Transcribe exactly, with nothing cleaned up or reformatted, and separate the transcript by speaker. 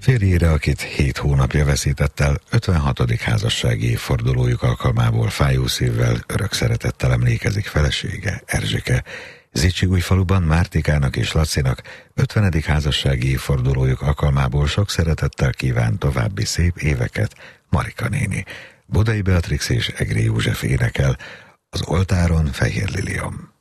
Speaker 1: Férjére, akit hét hónapja veszített el, ötvenhatodik házassági évfordulójuk alkalmából fájó szívvel, örök szeretettel emlékezik felesége, Erzsike. Zicsigújfaluban Mártikának és Lacinak ötvenedik házassági évfordulójuk alkalmából sok szeretettel kíván további szép éveket Marika néni. Bodai Beatrix és Egri József énekel, az oltáron Fehér Liliom.